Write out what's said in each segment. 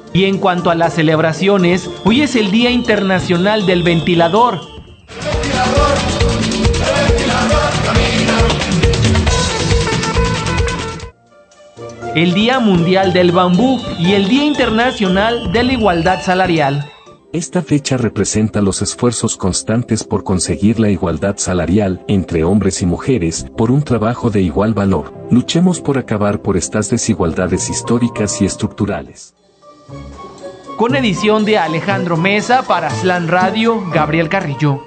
Y en cuanto a las celebraciones, hoy es el Día Internacional del Ventilador. El Día Mundial del Bambú y el Día Internacional de la Igualdad Salarial. Esta fecha representa los esfuerzos constantes por conseguir la igualdad salarial entre hombres y mujeres por un trabajo de igual valor. Luchemos por acabar por estas desigualdades históricas y estructurales. Con edición de Alejandro Mesa para Slam Radio, Gabriel Carrillo.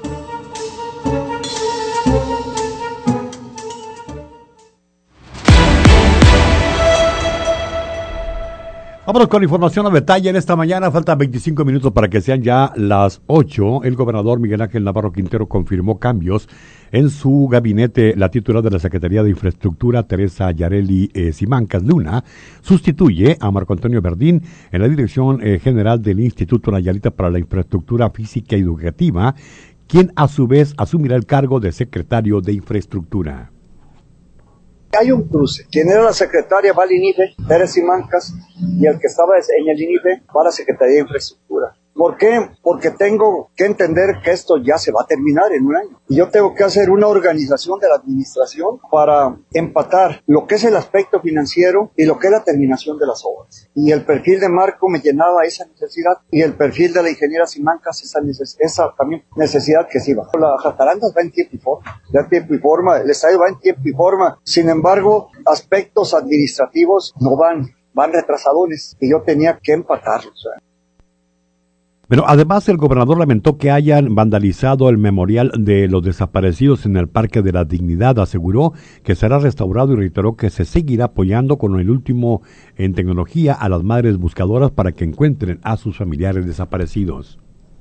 Vámonos con información a detalle en esta mañana. Faltan 25 minutos para que sean ya las 8. El gobernador Miguel Ángel Navarro Quintero confirmó cambios en su gabinete. La titular de la Secretaría de Infraestructura, Teresa Yareli Simancas Luna, sustituye a Marco Antonio Verdín en la Dirección General del Instituto Nayarita para la Infraestructura Física y Educativa, quien a su vez asumirá el cargo de secretario de Infraestructura. Hay un cruce. Quien era la secretaria va al INIFE, Teresa Simancas, y el que estaba en el INIFE va a la Secretaría de Infraestructura. ¿Por qué? Porque tengo que entender que esto ya se va a terminar en un año. Y yo tengo que hacer una organización de la administración para empatar lo que es el aspecto financiero y lo que es la terminación de las obras. Y el perfil de Marco me llenaba esa necesidad, y el perfil de la ingeniera Simancas esa también necesidad que sí va. La Jatarandas va en tiempo y forma, el estadio va en tiempo y forma. Sin embargo, aspectos administrativos no van retrasadones, y yo tenía que empatarlos. Pero además el gobernador lamentó que hayan vandalizado el memorial de los desaparecidos en el Parque de la Dignidad. Aseguró que será restaurado y reiteró que se seguirá apoyando con el último en tecnología a las madres buscadoras para que encuentren a sus familiares desaparecidos.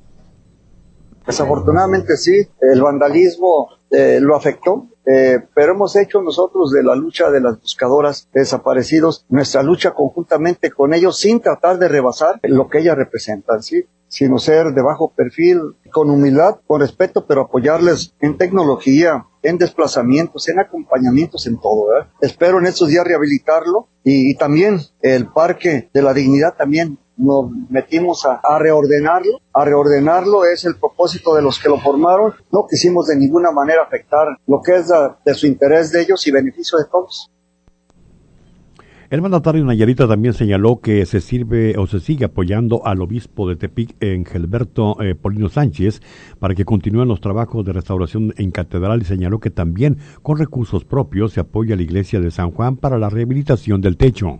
Desafortunadamente sí, el vandalismo lo afectó, pero hemos hecho nosotros de la lucha de las buscadoras de desaparecidos nuestra lucha conjuntamente con ellos, sin tratar de rebasar lo que ellas representan, ¿sí? Sino ser de bajo perfil, con humildad, con respeto, pero apoyarles en tecnología, en desplazamientos, en acompañamientos, en todo, ¿verdad? Espero en estos días rehabilitarlo, y también el Parque de la Dignidad también nos metimos a reordenarlo. A reordenarlo es el propósito de los que lo formaron. No quisimos de ninguna manera afectar lo que es de su interés de ellos y beneficio de todos. El mandatario Nayarita también señaló que se sigue apoyando al obispo de Tepic, Engelberto Polino Sánchez, para que continúen los trabajos de restauración en catedral, y señaló que también con recursos propios se apoya a la iglesia de San Juan para la rehabilitación del techo.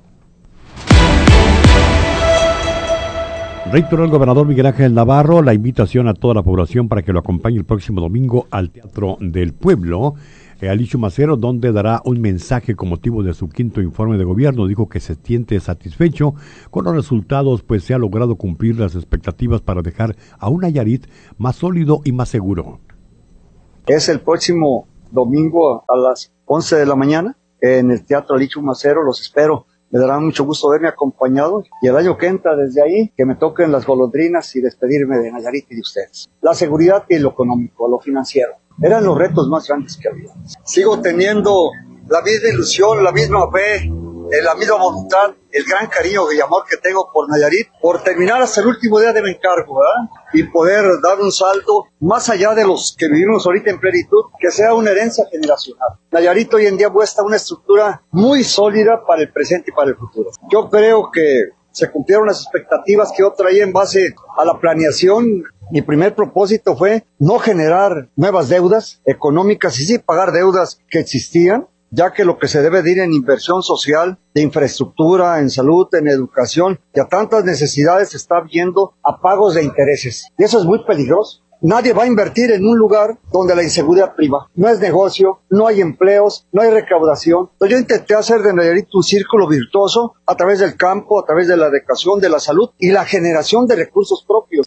Reiteró el gobernador Miguel Ángel Navarro la invitación a toda la población para que lo acompañe el próximo domingo al Teatro del Pueblo, Alicio Macero, donde dará un mensaje con motivo de su quinto informe de gobierno. Dijo que se siente satisfecho con los resultados, pues se ha logrado cumplir las expectativas para dejar a un Nayarit más sólido y más seguro. Es el próximo domingo a las 11 de la mañana en el Teatro Alicio Macero. Los espero. Me dará mucho gusto verme acompañado, y el año que entra desde ahí, que me toquen las golondrinas y despedirme de Nayarit y de ustedes. La seguridad y lo económico, lo financiero, eran los retos más grandes que había. Sigo teniendo la misma ilusión, la misma fe, la misma voluntad, el gran cariño y amor que tengo por Nayarit, por terminar hasta el último día de mi encargo, ¿verdad? Y poder dar un salto más allá de los que vivimos ahorita en plenitud, que sea una herencia generacional. Nayarit hoy en día muestra una estructura muy sólida para el presente y para el futuro. Yo creo que se cumplieron las expectativas que yo traía en base a la planeación. Mi primer propósito fue no generar nuevas deudas económicas, y sí pagar deudas que existían, ya que lo que se debe de ir en inversión social, de infraestructura, en salud, en educación, y a tantas necesidades se está viendo a pagos de intereses. Y eso es muy peligroso. Nadie va a invertir en un lugar donde la inseguridad priva. No es negocio, no hay empleos, no hay recaudación. Entonces yo intenté hacer de Nayarit un círculo virtuoso a través del campo, a través de la educación, de la salud y la generación de recursos propios.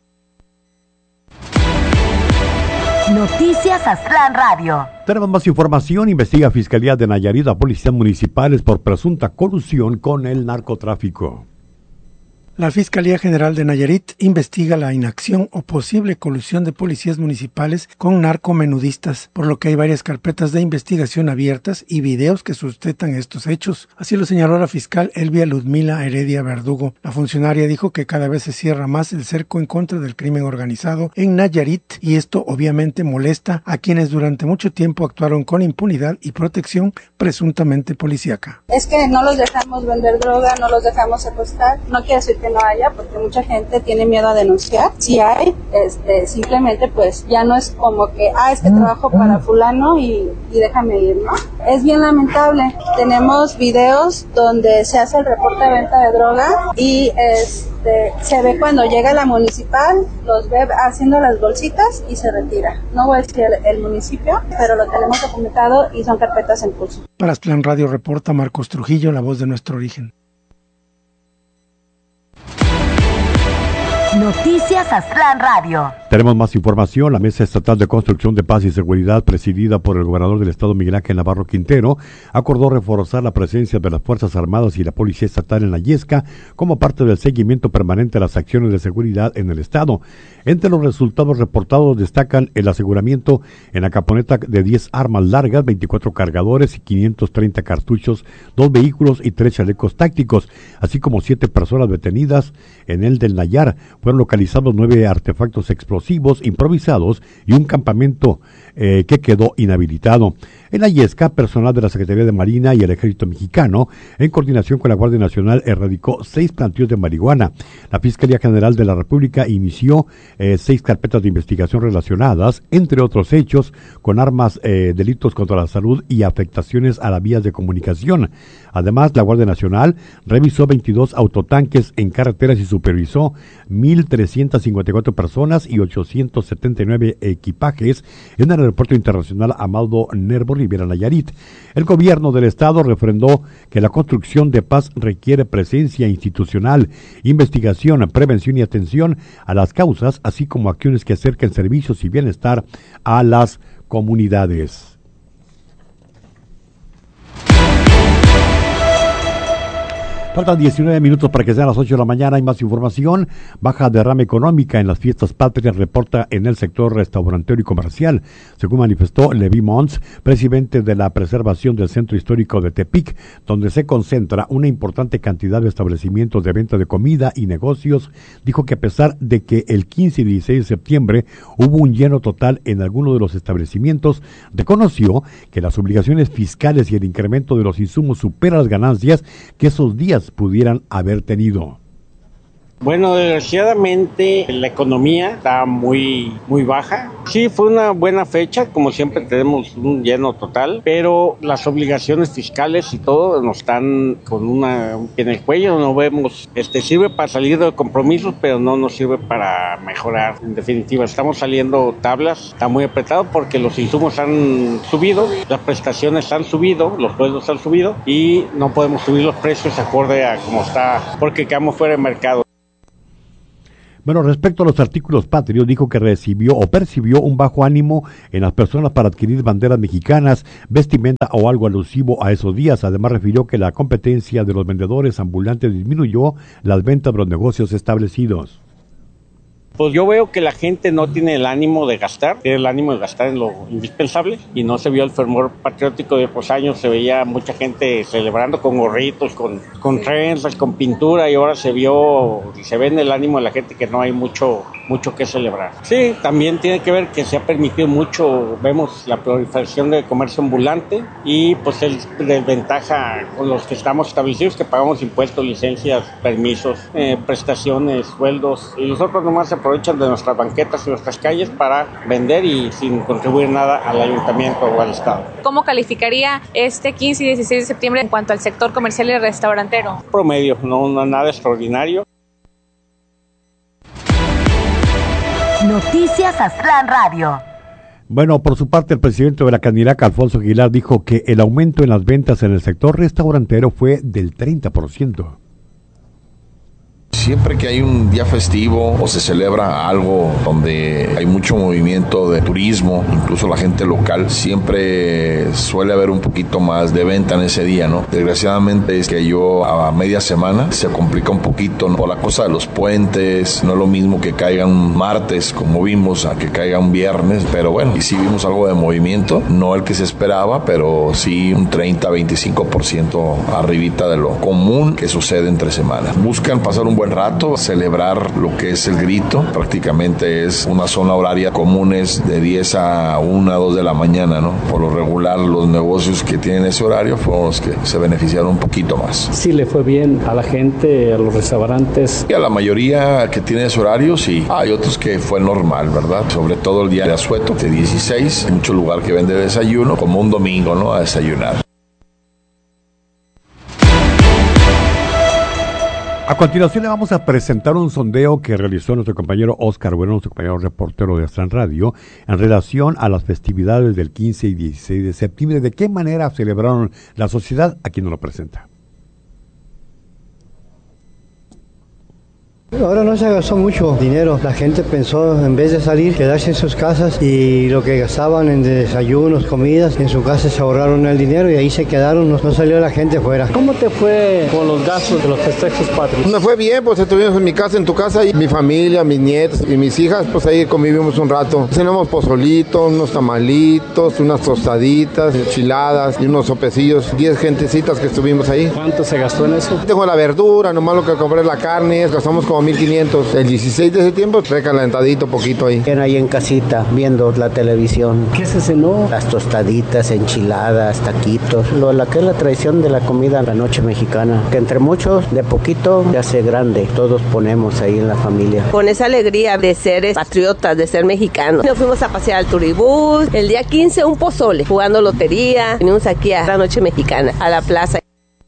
Noticias Aztlán Radio. Tenemos más información. Investiga Fiscalía de Nayarit a policías municipales por presunta colusión con el narcotráfico. La Fiscalía General de Nayarit investiga la inacción o posible colusión de policías municipales con narcomenudistas, por lo que hay varias carpetas de investigación abiertas y videos que sustentan estos hechos. Así lo señaló la fiscal Elvia Ludmila Heredia Verdugo. La funcionaria dijo que cada vez se cierra más el cerco en contra del crimen organizado en Nayarit y esto obviamente molesta a quienes durante mucho tiempo actuaron con impunidad y protección presuntamente policíaca. Es que no los dejamos vender droga, no los dejamos secuestrar, no quiere decir que no haya, porque mucha gente tiene miedo a denunciar. Si hay, simplemente pues ya no es como que, es que trabajo para fulano y déjame ir, ¿no? Es bien lamentable. Tenemos videos donde se hace el reporte de venta de droga y se ve cuando llega la municipal, los ve haciendo las bolsitas y se retira. No voy a decir el municipio, pero lo tenemos documentado y son carpetas en curso. Para Aztlán Radio reporta Marcos Trujillo, la voz de nuestro origen. Noticias Aztlán Radio. Tenemos más información. La Mesa Estatal de Construcción de Paz y Seguridad, presidida por el gobernador del estado Miguel Ángel Navarro Quintero, acordó reforzar la presencia de las Fuerzas Armadas y la Policía Estatal en la Yesca como parte del seguimiento permanente a las acciones de seguridad en el estado. Entre los resultados reportados destacan el aseguramiento en la camioneta de 10 armas largas, 24 cargadores y 530 cartuchos, 2 vehículos y 3 chalecos tácticos, así como 7 personas detenidas en el del Nayar. Fueron localizados 9 artefactos explosivos improvisados y un campamento que quedó inhabilitado. En la Yesca, personal de la Secretaría de Marina y el Ejército Mexicano, en coordinación con la Guardia Nacional, erradicó 6 plantíos de marihuana. La Fiscalía General de la República inició 6 carpetas de investigación relacionadas, entre otros hechos, con armas, delitos contra la salud y afectaciones a las vías de comunicación. Además, la Guardia Nacional revisó 22 autotanques en carreteras y supervisó 1,354 personas y 879 equipajes en el Aeropuerto Internacional Amado Nervo Rivera Nayarit. El gobierno del estado refrendó que la construcción de paz requiere presencia institucional, investigación, prevención y atención a las causas, así como acciones que acerquen servicios y bienestar a las comunidades. Faltan 19 minutos para que sean las 8 de la mañana. Hay más información. Baja derrama económica en las fiestas patrias, reporta en el sector restaurantero y comercial. Según manifestó Levi Mons, presidente de la preservación del Centro Histórico de Tepic, donde se concentra una importante cantidad de establecimientos de venta de comida y negocios, dijo que a pesar de que el 15 y 16 de septiembre hubo un lleno total en algunos de los establecimientos, reconoció que las obligaciones fiscales y el incremento de los insumos supera las ganancias que esos días pudieran haber tenido. Bueno, desgraciadamente la economía está muy baja. Sí, fue una buena fecha, como siempre tenemos un lleno total, pero las obligaciones fiscales y todo nos están con una en el cuello. No vemos, sirve para salir de compromisos, pero no nos sirve para mejorar. En definitiva, estamos saliendo tablas, está muy apretado porque los insumos han subido, las prestaciones han subido, los sueldos han subido y no podemos subir los precios acorde a cómo está, porque quedamos fuera de mercado. Bueno, respecto a los artículos patrios, dijo que recibió o percibió un bajo ánimo en las personas para adquirir banderas mexicanas, vestimenta o algo alusivo a esos días. Además, refirió que la competencia de los vendedores ambulantes disminuyó las ventas de los negocios establecidos. Pues yo veo que la gente no tiene el ánimo de gastar, tiene el ánimo de gastar en lo indispensable y no se vio el fervor patriótico de otros años. Se veía mucha gente celebrando con gorritos, con trenzas, con pintura, y ahora se ve en el ánimo de la gente que no hay mucho que celebrar. Sí, también tiene que ver que se ha permitido mucho, vemos la proliferación del comercio ambulante y pues es desventaja con los que estamos establecidos, que pagamos impuestos, licencias, permisos, prestaciones, sueldos, y los otros nomás se aprovechan de nuestras banquetas y nuestras calles para vender y sin contribuir nada al ayuntamiento o al estado. ¿Cómo calificaría este 15 y 16 de septiembre en cuanto al sector comercial y restaurantero? Promedio, no nada extraordinario. Noticias Aztlán Radio. Bueno, por su parte, el presidente de la Caniraca, Alfonso Aguilar, dijo que el aumento en las ventas en el sector restaurantero fue del 30%. Siempre que hay un día festivo o se celebra algo donde hay mucho movimiento de turismo, incluso la gente local, siempre suele haber un poquito más de venta en ese día, ¿no? Desgraciadamente es que yo a media semana se complica un poquito, ¿no? Por la cosa de los puentes, no es lo mismo que caiga un martes como vimos a que caiga un viernes, pero bueno, y sí vimos algo de movimiento, no el que se esperaba, pero sí un 30-25% arribita de lo común que sucede entre semanas. Buscan pasar un buen rato, celebrar lo que es el grito, prácticamente es una zona horaria común, es de 10 a 1, 2 de la mañana, ¿no? Por lo regular los negocios que tienen ese horario fueron los que se beneficiaron un poquito más. Sí le fue bien a la gente, a los restaurantes. Y a la mayoría que tiene ese horario, sí. Hay otros que fue normal, ¿verdad? Sobre todo el día de asueto, de 16, mucho lugar que vende desayuno, como un domingo, ¿no? A desayunar. A continuación le vamos a presentar un sondeo que realizó nuestro compañero Oscar Bueno, nuestro compañero reportero de Astran Radio, en relación a las festividades del 15 y 16 de septiembre. ¿De qué manera celebraron la sociedad? Aquí nos lo presenta. Ahora no se gastó mucho dinero, la gente pensó en vez de salir, quedarse en sus casas y lo que gastaban en desayunos, comidas, en su casa se ahorraron el dinero y ahí se quedaron, no salió la gente fuera. ¿Cómo te fue con los gastos de los festejos patrios? Me fue bien, pues estuvimos en mi casa, en tu casa, y mi familia, mis nietos y mis hijas, pues ahí convivimos un rato. Cenamos pozolitos, unos tamalitos, unas tostaditas, enchiladas y unos sopecillos, 10 gentecitas que estuvimos ahí. ¿Cuánto se gastó en eso? Tengo la verdura, nomás lo que compré la carne, gastamos como 1,500. El 16 de septiembre, recalentadito poquito ahí. Ahí en casita, viendo la televisión. ¿Qué se cenó? Las tostaditas, enchiladas, taquitos. La que es la tradición de la comida, la noche mexicana. Que entre muchos, de poquito, se hace grande. Todos ponemos ahí en la familia. Con esa alegría de ser patriotas, de ser mexicanos. Nos fuimos a pasear al turibús. El día 15, un pozole. Jugando lotería. Venimos aquí a la noche mexicana, a la plaza.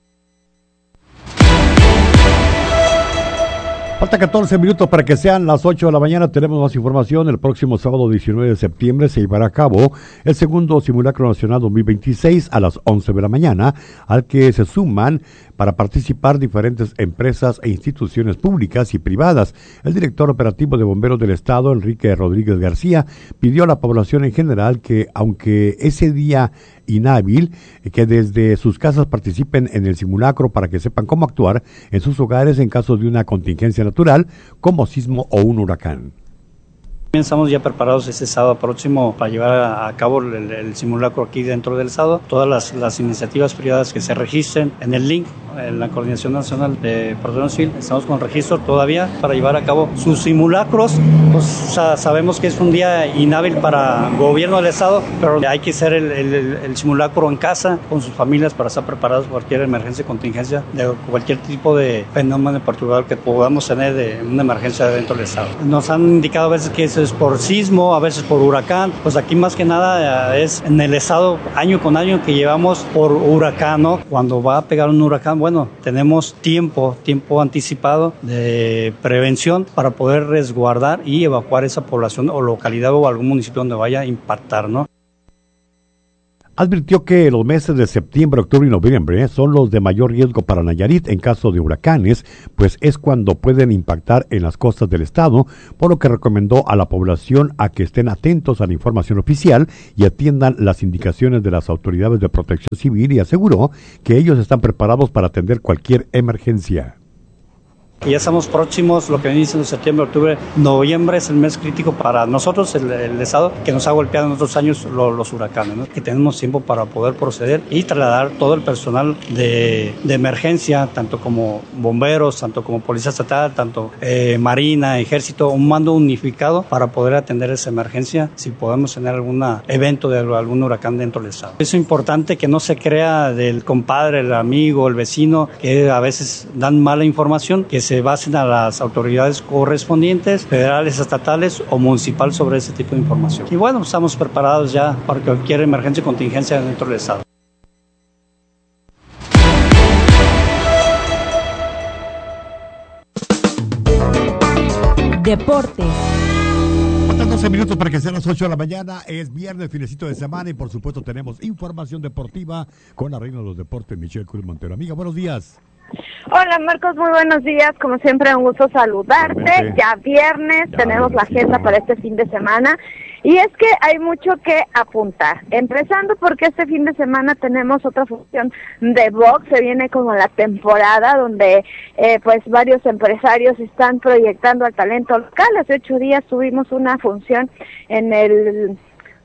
Falta 14 minutos para que sean las 8 de la mañana. Tenemos más información. El próximo sábado 19 de septiembre se llevará a cabo el segundo Simulacro Nacional 2026 a las 11 de la mañana, al que se suman para participar diferentes empresas e instituciones públicas y privadas. El director operativo de Bomberos del Estado, Enrique Rodríguez García, pidió a la población en general que, aunque ese día inhábil, que desde sus casas participen en el simulacro para que sepan cómo actuar en sus hogares en caso de una contingencia natural como sismo o un huracán. Estamos ya preparados este sábado próximo para llevar a cabo el simulacro aquí dentro del estado. Todas las iniciativas privadas que se registren en el link, en la Coordinación Nacional de Protección Civil, estamos con registro todavía para llevar a cabo sus simulacros. Pues sabemos que es un día inhábil para el gobierno del estado, pero hay que hacer el simulacro en casa con sus familias para estar preparados por cualquier emergencia, contingencia, de cualquier tipo de fenómeno perturbador que podamos tener de una emergencia dentro del estado. Nos han indicado a veces que es por sismo, a veces por huracán. Pues aquí más que nada es en el estado año con año que llevamos por huracán, ¿no? Cuando va a pegar un huracán, bueno, tenemos tiempo anticipado de prevención para poder resguardar y evacuar esa población o localidad o algún municipio donde vaya a impactar, ¿no? Advirtió que los meses de septiembre, octubre y noviembre son los de mayor riesgo para Nayarit en caso de huracanes, pues es cuando pueden impactar en las costas del estado, por lo que recomendó a la población a que estén atentos a la información oficial y atiendan las indicaciones de las autoridades de protección civil, y aseguró que ellos están preparados para atender cualquier emergencia. Y ya estamos próximos, lo que viene diciendo septiembre, octubre, noviembre es el mes crítico para nosotros, el estado, que nos ha golpeado en otros años los huracanes, ¿no? Que tenemos tiempo para poder proceder y trasladar todo el personal de emergencia, tanto como bomberos, tanto como policía estatal, tanto marina, ejército, un mando unificado para poder atender esa emergencia si podemos tener algún evento de algún huracán dentro del estado. Es importante que no se crea del compadre, el amigo, el vecino, que a veces dan mala información, que se basen a las autoridades correspondientes, federales, estatales o municipal sobre ese tipo de información. Y bueno, estamos preparados ya para cualquier emergencia y contingencia dentro del estado. Deportes. Faltan 12 minutos para que sean las 8 de la mañana. Es viernes, finecito de semana, y por supuesto tenemos información deportiva con la reina de los deportes, Michelle Cruz Montero. Amiga, buenos días. Hola Marcos, muy buenos días, como siempre un gusto saludarte, ya viernes, tenemos la agenda para este fin de semana y es que hay mucho que apuntar, empezando porque este fin de semana tenemos otra función de box, se viene como la temporada donde pues varios empresarios están proyectando al talento local. Hace 8 días tuvimos una función en el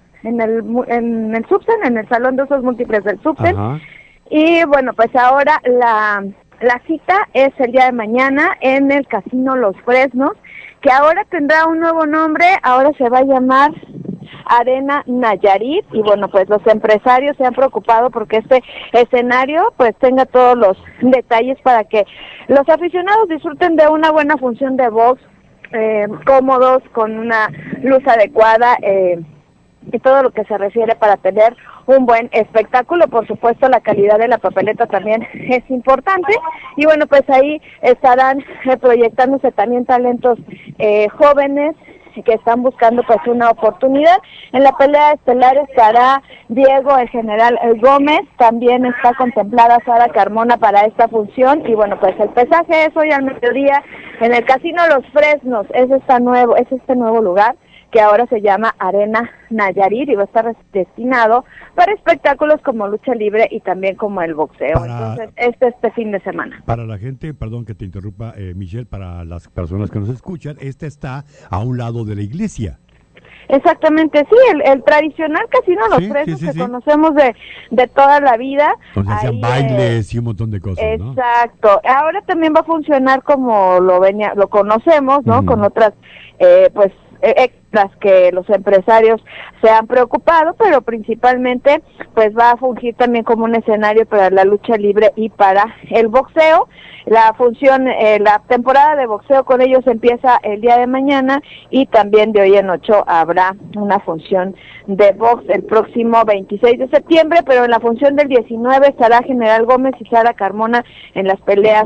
Subsen, en el Salón de Usos Múltiples del Subsen. Y bueno, pues ahora la cita es el día de mañana en el Casino Los Fresnos, que ahora tendrá un nuevo nombre, ahora se va a llamar Arena Nayarit, y bueno, pues los empresarios se han preocupado porque este escenario pues tenga todos los detalles para que los aficionados disfruten de una buena función de box, cómodos, con una luz adecuada, y todo lo que se refiere para tener un buen espectáculo. Por supuesto, la calidad de la papeleta también es importante, y bueno, pues ahí estarán proyectándose también talentos jóvenes que están buscando pues una oportunidad. En la pelea estelar estará Diego el General Gómez, también está contemplada Sara Carmona para esta función, y bueno, pues el pesaje es hoy al mediodía en el Casino Los Fresnos. Es este nuevo lugar que ahora se llama Arena Nayarit y va a estar destinado para espectáculos como lucha libre y también como el boxeo. Entonces, este fin de semana. Para la gente, perdón que te interrumpa, Michelle, para las personas que nos escuchan, está a un lado de la iglesia. Exactamente, sí, el tradicional Casino Los Fresnos que conocemos de toda la vida. Donde hacían bailes y un montón de cosas, ¿no? Exacto. Ahora también va a funcionar como lo conocemos, ¿no? Con otras, extras que los empresarios se han preocupado, pero principalmente pues va a fungir también como un escenario para la lucha libre y para el boxeo. La función, la temporada de boxeo con ellos empieza el día de mañana, y también de hoy en 8 habrá una función de box el próximo 26 de septiembre, pero en la función del 19 estará General Gómez y Sara Carmona en las peleas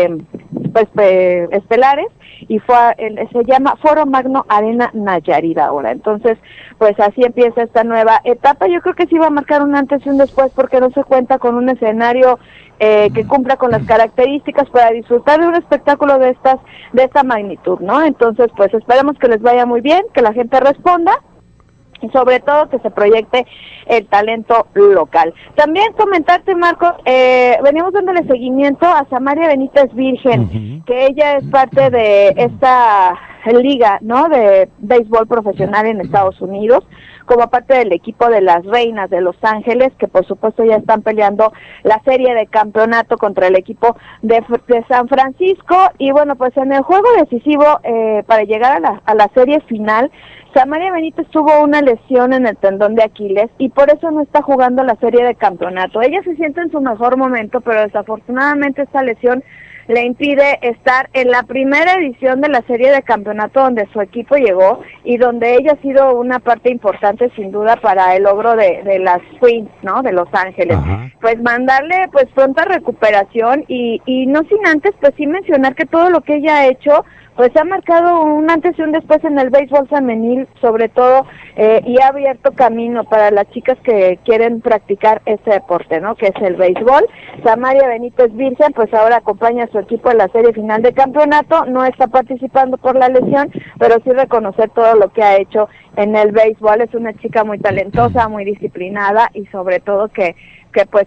estelares, y se llama Foro Magno Arena Nayarit ahora. Entonces, pues así empieza esta nueva etapa. Yo creo que sí va a marcar un antes y un después, porque no se cuenta con un escenario que cumpla con las características para disfrutar de un espectáculo de esta magnitud, ¿no? Entonces, pues esperemos que les vaya muy bien, que la gente responda, y sobre todo que se proyecte el talento local. También comentarte, Marcos, venimos dándole seguimiento a Samaria Benítez Virgen, que ella es parte de esta liga, ¿no?, de béisbol profesional en Estados Unidos, como parte del equipo de las Reinas de Los Ángeles, que por supuesto ya están peleando la serie de campeonato contra el equipo de San Francisco. Y bueno, pues en el juego decisivo para llegar a la serie final, Samaria Benítez tuvo una lesión en el tendón de Aquiles y por eso no está jugando la serie de campeonato. Ella se siente en su mejor momento, pero desafortunadamente esta lesión le impide estar en la primera edición de la serie de campeonato donde su equipo llegó y donde ella ha sido una parte importante sin duda para el logro de las Queens, ¿no?, de Los Ángeles. Pues mandarle pues pronta recuperación y no sin antes pues sí mencionar que todo lo que ella ha hecho pues ha marcado un antes y un después en el béisbol femenil, sobre todo, y ha abierto camino para las chicas que quieren practicar este deporte, ¿no?, que es el béisbol. Samaria Benítez Virgen, pues ahora acompaña a su equipo en la serie final de campeonato, no está participando por la lesión, pero sí reconocer todo lo que ha hecho en el béisbol. Es una chica muy talentosa, muy disciplinada y sobre todo que pues